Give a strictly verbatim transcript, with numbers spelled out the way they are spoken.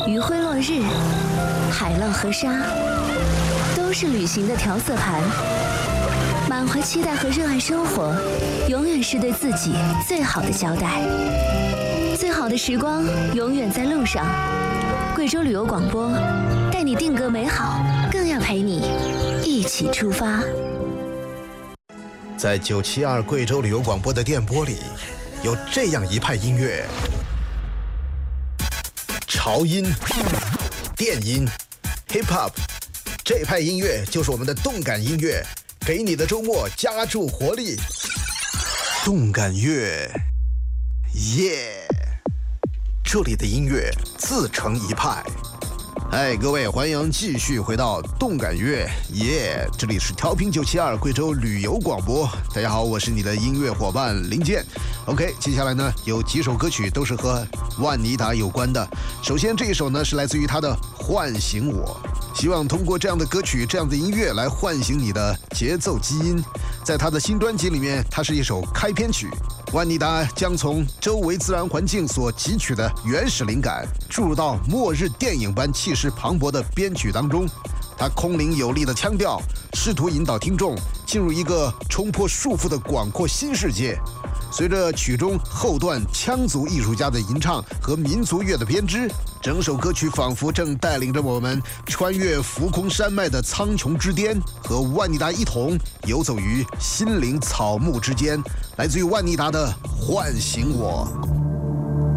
余晖落日，海浪和沙，都是旅行的调色盘。满怀期待和热爱生活，永远是对自己最好的交代。最好的时光永远在路上。贵州旅游广播，带你定格美好，更要陪你一起出发。 在九七二贵州旅游广播的电波里，有这样一派音乐：潮音、电音、hip hop， 这派音乐就是我们的动感音乐，给你的周末加注活力。动感乐，耶！这里的音乐自成一派。嗨，各位，欢迎继续回到动感乐，耶！这里是调频九七二贵州旅游广播。大家好，我是你的音乐伙伴林健。OK， 接下来呢有几首歌曲都是和万妮达有关的。首先这一首呢是来自于她的《唤醒我》，希望通过这样的歌曲、这样的音乐来唤醒你的节奏基因。在她的新专辑里面，它是一首开篇曲。万妮达将从周围自然环境所汲取的原始灵感注入到末日电影般气势磅礴的编曲当中，他空灵有力的腔调试图引导听众进入一个冲破束缚的广阔新世界。随着曲中后段羌族艺术家的吟唱和民族乐的编织，整首歌曲仿佛正带领着我们穿越浮空山脉的苍穹之巅，和万妮达一同游走于心灵草木之间。来自于万妮达的《唤醒我》。